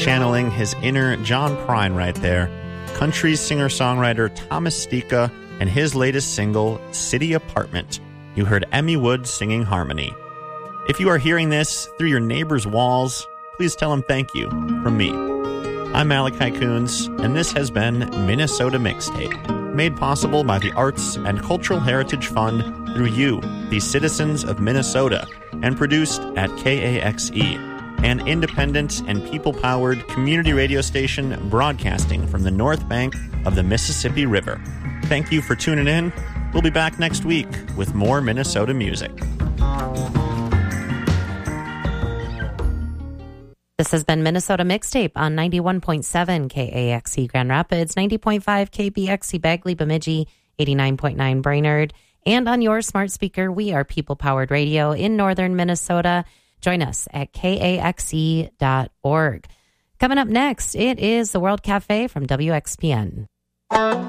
channeling his inner John Prine right there. Country singer-songwriter Thomas Stika and his latest single, City Apartment. You heard Emmy Wood singing harmony. If you are hearing this through your neighbor's walls, please tell him thank you from me. I'm Malachi Coons, and this has been Minnesota Mixtape, made possible by the Arts and Cultural Heritage Fund through you, the citizens of Minnesota, and produced at KAXE, an independent and people-powered community radio station broadcasting from the North Bank of the Mississippi River. Thank you for tuning in. We'll be back next week with more Minnesota music. This has been Minnesota Mixtape on 91.7 KAXE Grand Rapids, 90.5 KBXE Bagley Bemidji, 89.9 Brainerd, and on your smart speaker, we are People-Powered Radio in northern Minnesota. Join us at KAXE.org. Coming up next, it is the World Cafe from WXPN.